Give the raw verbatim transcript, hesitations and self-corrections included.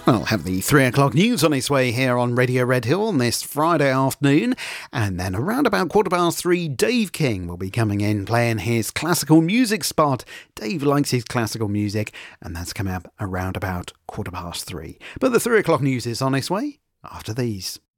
We'll have the three o'clock news on its way here on Radio Red Hill on this Friday afternoon. And then around about quarter past three, Dave King will be coming in playing his classical music spot. Dave likes his classical music, and that's coming up around about quarter past three. But the three o'clock news is on its way after these.